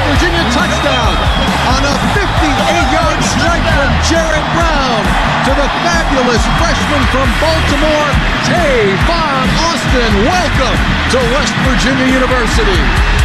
Virginia touchdown on a 58-yard strike from Jared Brown to the fabulous freshman from Baltimore, Tavon Austin. Welcome to West Virginia University.